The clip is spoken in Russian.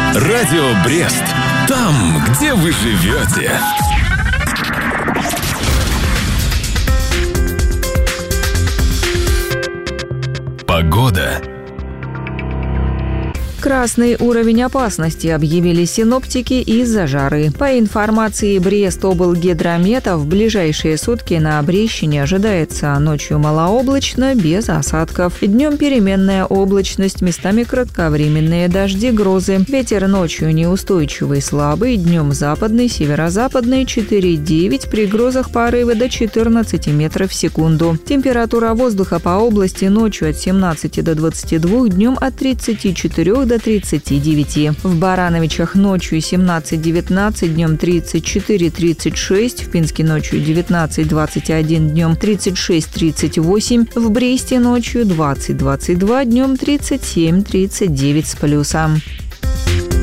Радио Брест. Там, где вы живете. Погода. Красный уровень опасности объявили синоптики из-за жары. По информации Брест-облгидромета, в ближайшие сутки на Брещине ожидается ночью малооблачно, без осадков. Днем переменная облачность, местами кратковременные дожди, грозы. Ветер ночью неустойчивый, слабый, днем западный, северо-западный 4,9, при грозах порывы до 14 метров в секунду. Температура воздуха по области ночью от 17 до 22, днем от 34 до 39. В Барановичах ночью 17-19, днем 34-36, в Пинске ночью 19-21, днем 36-38, в Бресте ночью 20-22, днем 37-39 с плюсом.